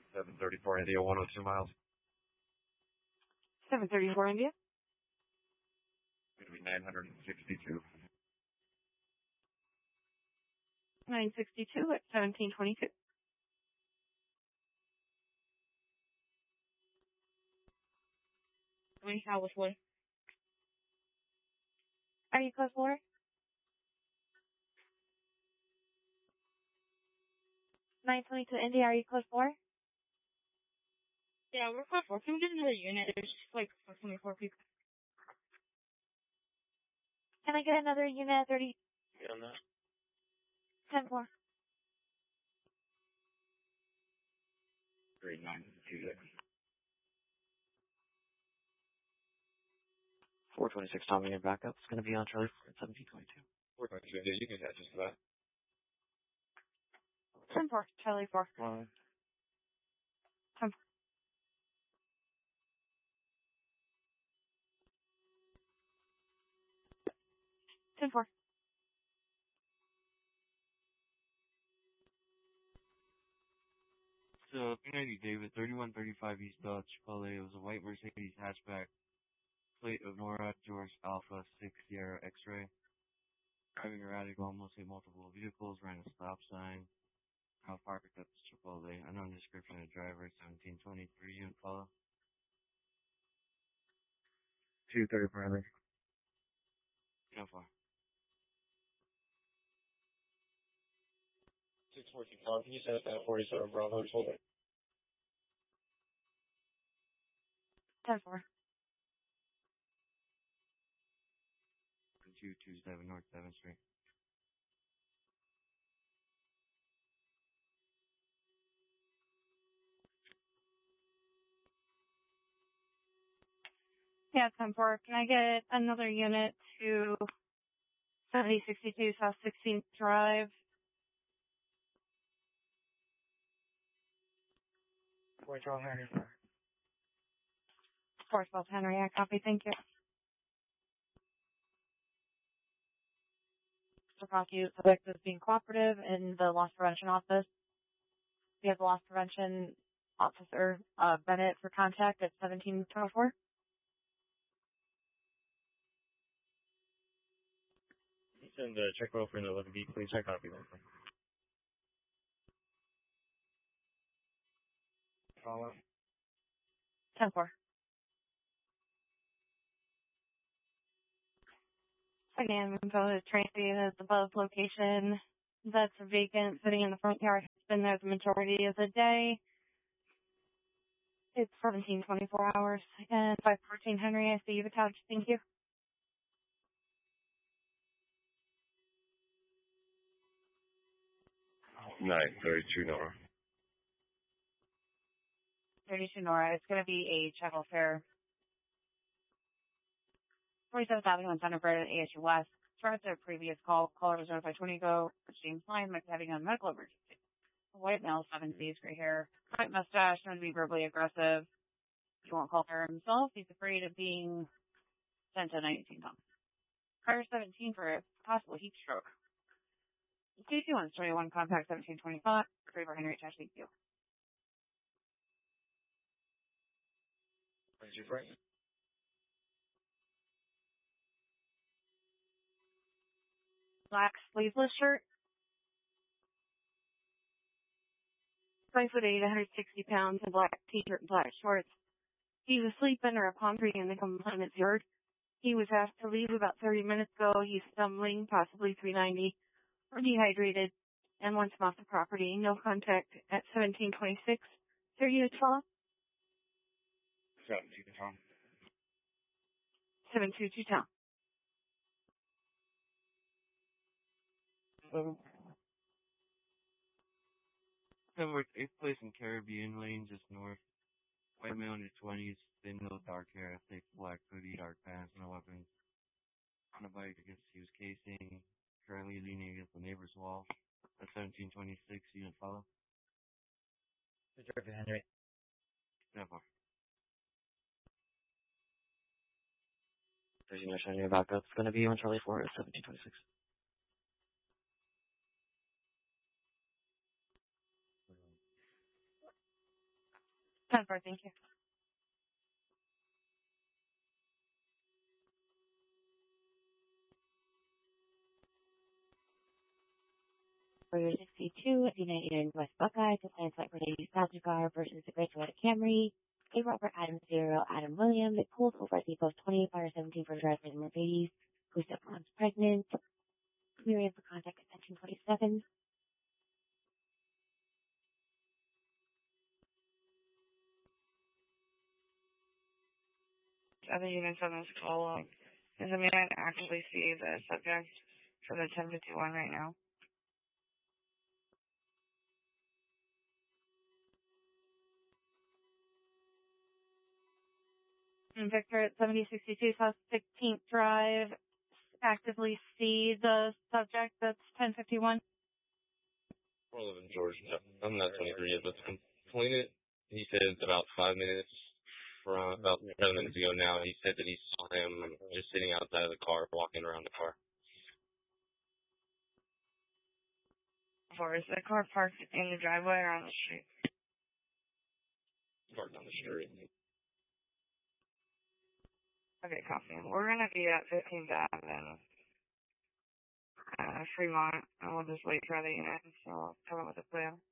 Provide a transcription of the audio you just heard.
734 India, 102 miles. 734 India. It's going to be 962. 962 at 1722. How was one? Are you close, Laura? 922 India, are you close, Laura? Yeah, we're close. Can we get another unit? There's like 24 people. Can I get another unit? 30. Yeah, on that. 10-4. 3926. 426 Tommy, your backup. It's going to be on Charlie 1722. 426, yeah, you can catch us for that. 10-4, Charlie 4. 10-4. So, 390 David, 3135 East Bell, Chipotle. It was a white Mercedes hatchback, plate of Nora, George Alpha 6 Sierra X-ray. Driving erratic, almost hit multiple vehicles, ran a stop sign. How far picked up to Chipotle. Unknown description of driver, 1723, unit follow. 230 parameter. How far? 614 car, can you set up that 47 Bravo, just hold it. 10-4. 227 North 7th Street. Yeah, 10-4. Can I get another unit to 7062 South 16th Drive? Fort Charles Henry. Fort Charles Henry, I copy, thank you. Mr. Prosecute, subject is being cooperative in the loss prevention office. We have the loss prevention officer, Bennett, for contact at 1724. Send the check roll for the 11B, please. I copy that. Follow. 10-4. Again, info is transient at the above location. That's vacant, sitting in the front yard. Has been there the majority of the day. It's 1724 hours. And 514 Henry, I see you've attached. Thank you. Nine 32 Nora. 32 Nora. It's going to be a travel fare. 47th Avenue and Thunderbird at ASU West. Throughout their previous call, caller was notified 20 ago that James Lyons might be having a medical emergency. A white male, 7 C's, gray hair, white mustache, known to be verbally aggressive. He won't call her himself. He's afraid of being sent to 19 times. Prior 17 for a possible heat stroke. CC 121, contact 1725. Favor Henry attached. Thank you. Thank you, Frank. Black sleeveless shirt. 5'8", 160 pounds, and black t-shirt and black shorts. He was asleep under a palm tree in the compliance yard. He was asked to leave about 30 minutes ago. He's stumbling, possibly 390, or dehydrated, and wants him off the property. No contact at 1726. Sir, unit 12? 17 Tom. 722 Tom. February 8th place in Caribbean Lane, just north. White male in his 20s, thin little dark hair, thick black hoodie, dark pants, no weapons. On a bike against his casing, currently leaning against the neighbor's wall. At 1726, unit follow. Driver Henry. Never. There's your mission on your backup. It's going to be on Charlie 4 at 1726. 10-4, thank you. For your 62 at the 99 West Buckeye to plan flight Mercedes passenger car versus the Gray Toyota Camry. A Robert Adams 0, Adam Williams. It pulled over at depot 20, fire 17 for driver of the Mercedes, who step-mom's pregnant. Clearing for contact attention 27. Other units on this call, does the man actually see the subject for the 1051 right now? And Victor at 7062 South 16th Drive, actively see the subject that's 1051? 411 George. No, I'm not 23 yet, but the complainant, he said about 5 minutes about 7 minutes ago now, he said that he saw him just sitting outside of the car, walking around the car. Or is the car parked in the driveway or on the street? Parked on the street. Okay, copy. We're gonna be at 15th Ave and Fremont, and we'll just wait for other units, so I'll come up with a plan.